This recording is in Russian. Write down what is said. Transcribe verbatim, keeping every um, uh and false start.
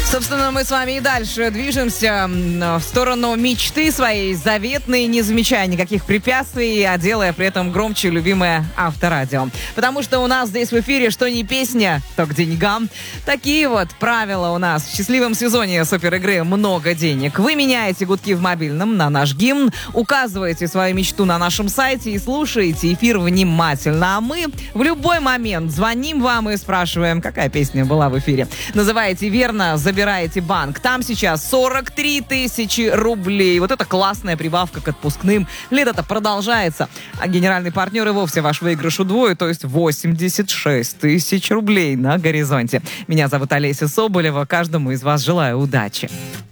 Собственно, мы с вами и дальше движемся в сторону мечты своей заветной, не замечая никаких препятствий, а делая при этом громче любимое Авторадио. Потому что у нас здесь в эфире что не песня, то к деньгам. Такие вот правила у нас. В счастливом сезоне суперигры «Много денег». Вы меняете гудки в мобильном на наш гимн, указываете свою мечту на нашем сайте и слушаете эфир внимательно. А мы в любой момент звоним вам и спрашиваем, какая песня была в эфире. Называете верно, забираете банк. Там сейчас сорок три тысячи рублей. Вот это классная прибавка к отпускным. Лето-то продолжается. А генеральный партнер и вовсе ваш выигрыш удвоит, то есть восемьдесят шесть тысяч рублей на горизонте. Меня зовут Олеся Соболева. Каждому из вас желаю удачи.